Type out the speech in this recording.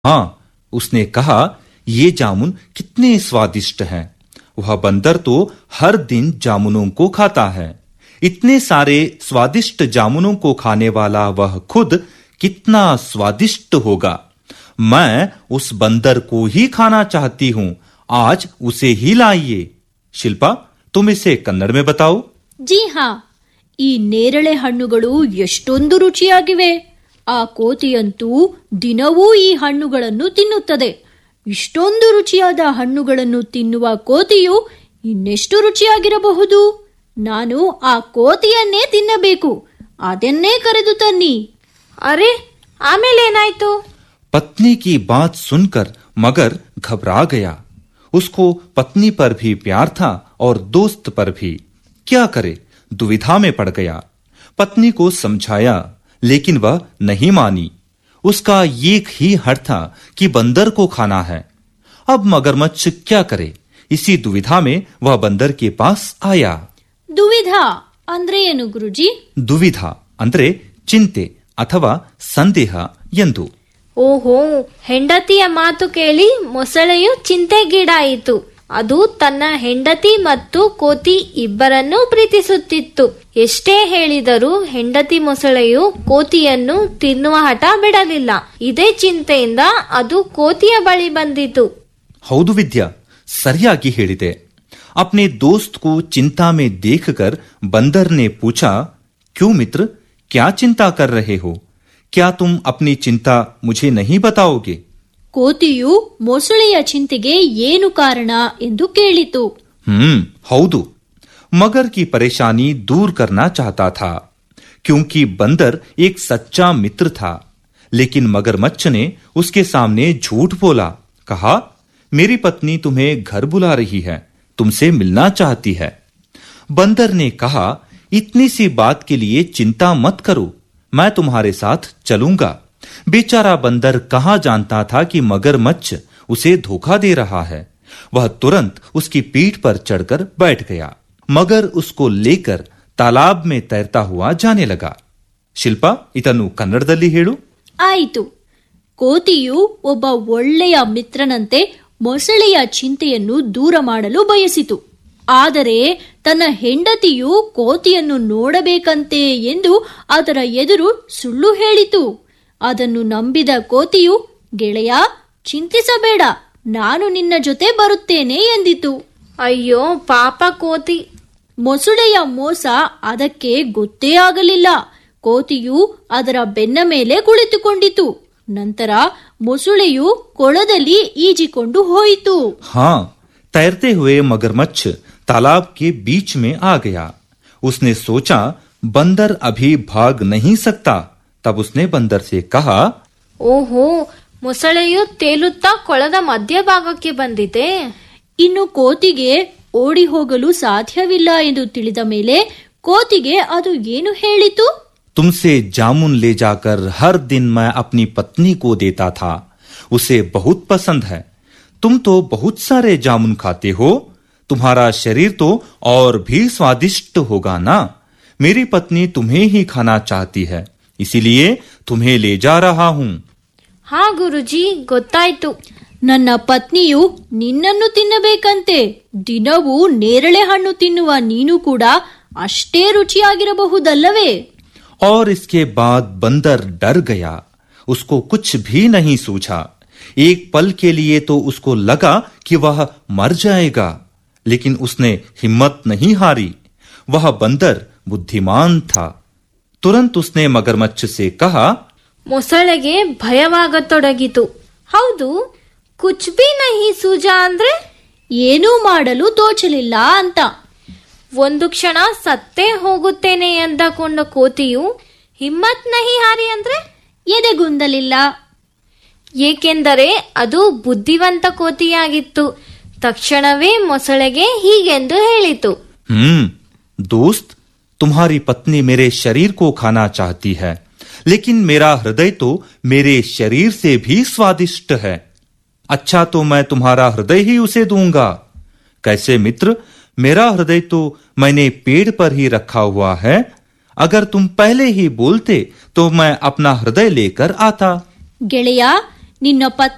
हाँ, उसने कहा, ये जामुन कितने स्वादिष्ट हैं। वह बंदर तो हर दिन जामुनों को खाता है। इतने सारे स्वादिष्ट जामुनों को खाने वाला वह खुद कितना स्वादिष्ट होगा। मैं उस बंदर को ही खाना चाहती हूँ। आज उसे ही लाइए। ಶಿಲ್ಪಾ, तुम इसे कन्नड़ में बताओ। ಜಿ ಹಾ, ಈ ನೇರಳೆ ಹಣ್ಣುಗಳು ಎಷ್ಟೊಂದು ರುಚಿಯಾಗಿವೆ. ಆ ಕೋತಿಯಂತೂ ದಿನವೂ ಈ ಹಣ್ಣುಗಳನ್ನು ತಿನ್ನುತ್ತದೆ. ಇಷ್ಟೊಂದು ರುಚಿಯಾದ ಹಣ್ಣುಗಳನ್ನು ತಿನ್ನುವ ಕೋತಿಯು ಇನ್ನೆಷ್ಟು ರುಚಿಯಾಗಿರಬಹುದು. ನಾನು ಆ ಕೋತಿಯನ್ನೇ ತಿನ್ನಬೇಕು. ಅದನ್ನೇ ಕರೆದು ತನ್ನಿ. ಅರೆ, ಆಮೇಲೆ ಏನಾಯ್ತು? पत्नी की बात सुनकर मगर घबरा गया। उसको पत्नी पर भी प्यार था और दोस्त पर भी। क्या करे, दुविधा में पड़ गया। पत्नी को समझाया, लेकिन वह नहीं मानी। उसका एक ही हठ था कि बंदर को खाना है। अब मगरमच्छ क्या करे? इसी दुविधा में वह बंदर के पास आया। ದುವಿಧಾ ಅಂದ್ರೆ ಏನು ಗುರುಜಿ? दुविधा ಅಂದ್ರೆ ಚಿಂತೆ ಅಥವಾ ಸಂದೇಹ ಎಂದು. ಓಹೋ, ಹೆಂಡತಿಯ ಮಾತು ಕೇಳಿ ಮೊಸಳೆಯು ಚಿಂತೆಗೀಡಾಯಿತು. ಅದು ತನ್ನ ಹೆಂಡತಿ ಮತ್ತು ಕೋತಿ ಇಬ್ಬರನ್ನೂ ಪ್ರೀತಿಸುತ್ತಿತ್ತು. ಎಷ್ಟೇ ಹೇಳಿದರೂ ಹೆಂಡತಿ ಮೊಸಳೆಯು ಕೋತಿಯನ್ನು ತಿನ್ನುವ ಹಠ ಬಿಡಲಿಲ್ಲ. ಇದೇ ಚಿಂತೆಯಿಂದ ಅದು ಕೋತಿಯ ಬಳಿ ಬಂದಿತು. ಹೌದು ವಿದ್ಯಾ, ಸರಿಯಾಗಿ ಹೇಳಿದೆ. अपने दोस्त को चिंता में देखकर बंदर ने पूछा, क्यों मित्र, क्या चिंता कर रहे हो? क्या तुम अपनी चिंता मुझे नहीं बताओगे? ಕೋತಿಯು ಮೊಸಳೆಯ ಚಿಂತೆಗೆ ಏನು ಕಾರಣ ಎಂದು ಕೇಳಿತು. हौदु, मगर की परेशानी दूर करना चाहता था, क्योंकि बंदर एक सच्चा मित्र था। लेकिन मगरमच्छ ने उसके सामने झूठ बोला। कहा, मेरी पत्नी तुम्हें घर बुला रही है, तुमसे मिलना चाहती है। बंदर ने कहा, इतनी सी बात के लिए चिंता मत करो, मैं तुम्हारे साथ चलूंगा। बेचारा बंदर कहाँ जानता था कि मगरमच्छ उसे धोखा दे रहा है। वह तुरंत उसकी पीठ पर चढ़कर बैठ गया। मगर उसको लेकर तालाब में तैरता हुआ जाने लगा। ಶಿಲ್ಪಾ, ಇದನ್ನು ಕನ್ನಡದಲ್ಲಿ ಹೇಳು. ಆಯಿತು. ಕೋತಿಯು ಒಬ್ಬ ಒಳ್ಳೆಯ ಮಿತ್ರನಂತೆ ಮೊಸಳೆಯ ಚಿಂತೆಯನ್ನು ದೂರ ಮಾಡಲು ಬಯಸಿತು. ಆದರೆ ತನ್ನ ಹೆಂಡತಿಯು ಕೋತಿಯನ್ನು ನೋಡಬೇಕಂತೆ ಎಂದು ಅದರ ಎದುರು ಸುಳ್ಳು ಹೇಳಿತು. ಅದನ್ನು ನಂಬಿದ ಕೋತಿಯು, ಗೆಳೆಯ, ಚಿಂತಿಸಬೇಡ, ನಾನು ನಿನ್ನ ಜೊತೆ ಬರುತ್ತೇನೆ ಎಂದಿತು. ಅಯ್ಯೋ ಪಾಪ ಕೋತಿ. ಮೊಸಳೆಯ ಮೋಸ ಅದಕ್ಕೆ ಗೊತ್ತೇ ಆಗಲಿಲ್ಲ. ಕೋತಿಯು ಅದರ ಬೆನ್ನ ಮೇಲೆ ಕುಳಿತುಕೊಂಡಿತು. ನಂತರ ಮೊಸಳೆಯು ಕೊಳದಲ್ಲಿ ಈಜಿಕೊಂಡು ಹೋಯಿತು. हाँ, तैरते हुए मगरमच्छ तालाब के बीच में आ गया। उसने सोचा, बंदर अभी भाग नहीं सकता। तब उसने बंदर से कहा, ಓಹೋ, ಮೊಸಳೆಯು ತೇಲುತ್ತಾ ಕೊಳದ ಮಧ್ಯಭಾಗಕ್ಕೆ ಬಂದಿದೆ. ಇನ್ನು ಕೋತಿಗೆ ಓಡಿ ಹೋಗಲು ಸಾಧ್ಯವಿಲ್ಲ ಎಂದು ತಿಳಿದ ಮೇಲೆ ಕೋತಿಗೆ ಅದು ಏನು ಹೇಳಿತು? तुमसे जामुन ले जाकर हर दिन मैं अपनी पत्नी को देता था, उसे बहुत पसंद है। तुम तो बहुत सारे जामुन खाते हो, तुम्हारा शरीर तो और भी स्वादिष्ट होगा ना। मेरी पत्नी तुम्हें ही खाना चाहती है, इसीलिए तुम्हें ले जा रहा हूँ। ಹಾ ಗುರುಜಿ, ಗೊತ್ತಾಯ್ತು. ನನ್ನ ಪತ್ನಿಯು ನಿನ್ನನ್ನು ತಿನ್ನಬೇಕಂತೆ. ದಿನವೂ ನೇರಳೆ ಹಣ್ಣು ತಿನ್ನುವ ನೀನು ಕೂಡ ಅಷ್ಟೇ ರುಚಿಯಾಗಿರಬಹುದಲ್ಲವೇ? और इसके बाद बंदर डर गया। उसको कुछ भी नहीं सूझा। एक पल के लिए तो उसको लगा कि वह मर जाएगा, लेकिन उसने हिम्मत नहीं हारी। वह बंदर बुद्धिमान था। तुरंत उसने मगरमच्छ से कहा, ಮೊಸಳೆಗೆ ಭಯವಾಗತೊಡಗಿತು. ಹೌದು, ಕುಚ್ ಬಿ ನಹಿ ಸೂಜಾ ಅಂದ್ರೆ ಏನೂ ಮಾಡಲು ತೋಚಲಿಲ್ಲ ಅಂತ. ಒಂದು ಕ್ಷಣ ಸತ್ತೇ ಹೋಗುತ್ತೇನೆ ಎಂದಕೊಂಡ ಕೋತಿಯು ಹಿಮ್ಮತ್ ನಹಿ ಹಾರಿ ಅಂದ್ರೆ ಎದೆಗುಂದಲಿಲ್ಲ. ಏಕೆಂದರೆ ಅದು ಬುದ್ಧಿವಂತ ಕೋತಿಯಾಗಿತ್ತು. ತಕ್ಷಣವೇ ಮೊಸಳೆಗೆ ಹೀಗೆಂದು ಹೇಳಿತು, दोस्त, तुम्हारी पत्नी मेरे शरीर को खाना चाहती है, लेकिन मेरा हृदय तो मेरे शरीर से भी स्वादिष्ट है। अच्छा, तो मैं तुम्हारा हृदय ही उसे दूंगा। कैसे मित्र, मेरा हृदय तो मैंने पेड़ पर ही रखा हुआ है। अगर तुम पहले ही बोलते तो मैं अपना हृदय लेकर आता। ಗೆಳೆಯ, ನಿನ್ನ ಪತ್ನಿ